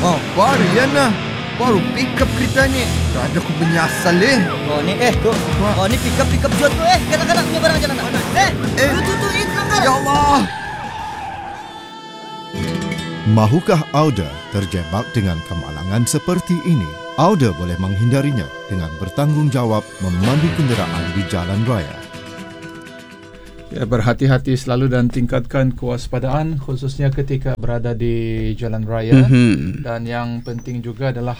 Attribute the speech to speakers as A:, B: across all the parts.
A: Oh, baru Yana. Baru pick up kereta ni. Tak ada aku punya asal
B: Oh ni tu. Oh ni pick up jual tu kanak-kanak punya barang jalan nak. Tu langgar.
A: Ya Allah.
C: Mahukah Auda terjebak dengan kemalangan seperti ini? Auda boleh menghindarinya dengan bertanggungjawab memandu kenderaan di jalan raya.
D: Ya, berhati-hati selalu dan tingkatkan kewaspadaan khususnya ketika berada di jalan raya. Dan yang penting juga adalah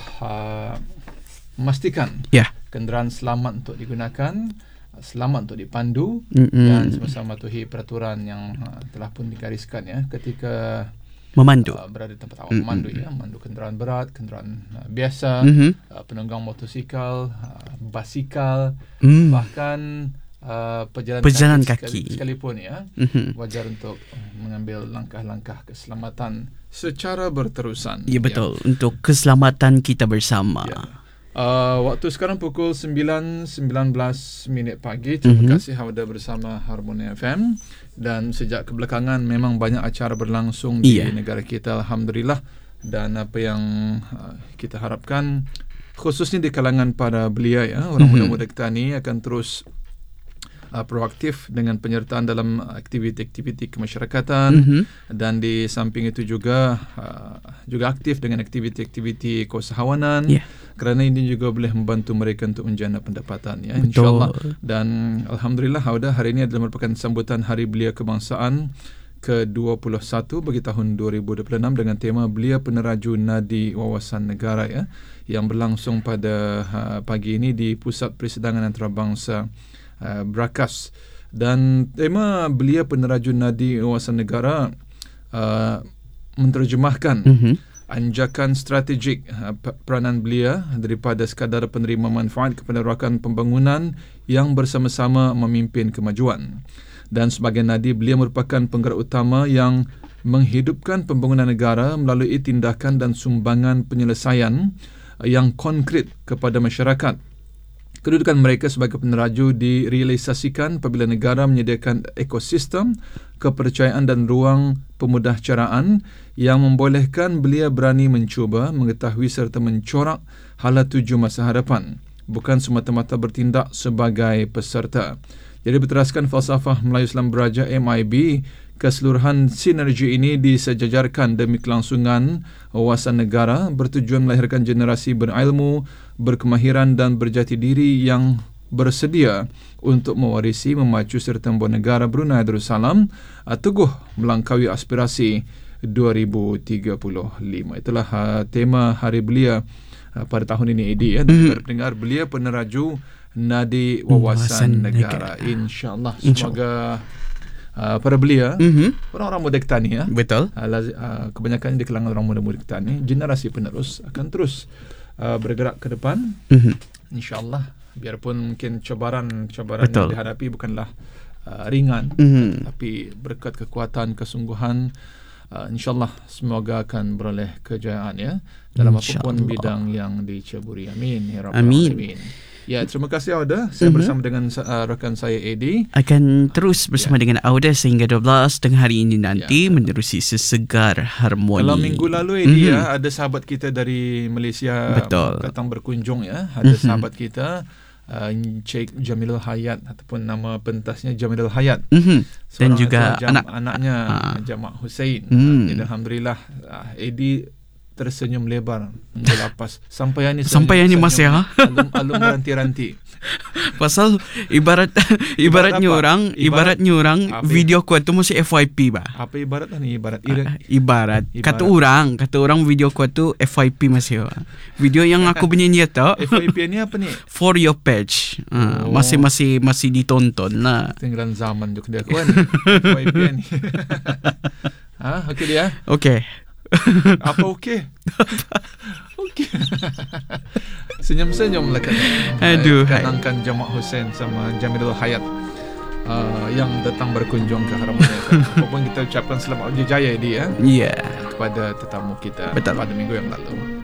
D: memastikan kenderaan selamat untuk digunakan, selamat untuk dipandu dan sama-sama mematuhi peraturan yang telah pun digariskan ketika
E: memandu
D: berada di tempat awak memandu memandu kenderaan berat, kenderaan biasa, penunggang motosikal, basikal, bahkan pejalan kaki sekalipun wajar untuk mengambil langkah-langkah keselamatan secara berterusan.
E: Ya betul, untuk keselamatan kita bersama.
D: Waktu sekarang pukul 9:19 pagi. Terima kasih Auda bersama Harmony FM. Dan sejak kebelakangan memang banyak acara berlangsung di negara kita, alhamdulillah. Dan apa yang kita harapkan khususnya di kalangan para belia orang muda-muda kita ni akan terus proaktif dengan penyertaan dalam aktiviti-aktiviti kemasyarakatan dan di samping itu juga aktif dengan aktiviti-aktiviti keusahawanan kerana ini juga boleh membantu mereka untuk menjana pendapatan insya-Allah. Dan alhamdulillah Auda, hari ini adalah merupakan sambutan Hari Belia Kebangsaan ke-21 bagi tahun 2026 dengan tema Belia Peneraju Nadi Wawasan Negara yang berlangsung pada pagi ini di Pusat Persidangan Antarabangsa Brakas. Dan tema Belia Peneraju Nadi Wawasan Negara menterjemahkan anjakan strategik peranan belia daripada sekadar penerima manfaat kepada rakan pembangunan yang bersama-sama memimpin kemajuan. Dan sebagai nadi, belia merupakan penggerak utama yang menghidupkan pembangunan negara melalui tindakan dan sumbangan penyelesaian yang konkret kepada masyarakat. Kedudukan mereka sebagai peneraju direalisasikan apabila negara menyediakan ekosistem, kepercayaan dan ruang pemudahcaraan yang membolehkan belia berani mencuba, mengetahui serta mencorak hala tuju masa hadapan, bukan semata-mata bertindak sebagai peserta. Jadi berteraskan falsafah Melayu Islam Beraja MIB, keseluruhan sinergi ini disejajarkan demi kelangsungan wawasan negara bertujuan melahirkan generasi berilmu, berkemahiran dan berjati diri yang bersedia untuk mewarisi, memacu serta membawa negara Brunei Darussalam teguh melangkaui aspirasi 2035. Itulah tema Hari Belia pada tahun ini, Edi. Dengar Belia Peneraju Nadi Wawasan Negara. InsyaAllah semoga para belia, orang-orang muda kita ni
E: betul,
D: kebanyakan di kalangan orang muda-muda kita ni, generasi penerus akan terus bergerak ke depan, insyaAllah. Biarpun mungkin cabaran yang dihadapi bukanlah ringan, tapi berkat kekuatan, kesungguhan, insyaAllah semoga akan beroleh kejayaan dalam apapun bidang yang diceburi. Amin ya rabbal alamin. Ya, terima kasih Auda. Saya bersama dengan rakan saya Edi
E: akan terus bersama dengan Auda sehingga 12 tengah hari ini nanti menerusi Sesegar Harmoni.
D: Kalau minggu lalu Edi ada sahabat kita dari Malaysia datang berkunjung Ada sahabat kita Cik Jamilul Hayat ataupun nama pentasnya Jamilul Hayat. Dan juga anaknya Jamak Hussein. Jadi alhamdulillah Edi tersenyum lebar melapas sampai ini masih alum ranti-ranti.
E: Pasal ibaratnya orang video call tu mesti FYP bah.
D: Apa ibarat ni?
E: Ibarat kata orang video call tu FYP masih. Video yang aku punya nyata
D: FYP ni apa ni?
E: For your page. Masih ditonton lah.
D: Tinggalan zaman juga dia kan. FYP ni. Okey dia.
E: Okey.
D: Apa okey? Okey. Senyum-senyum lah kan.
E: Aduh.
D: Kenangkan Jamak Hussein sama Jamilul Hayat yang datang berkunjung ke Harmony. Apapun kita ucapkan selamat berjaya dia kepada tetamu kita pada minggu yang lalu.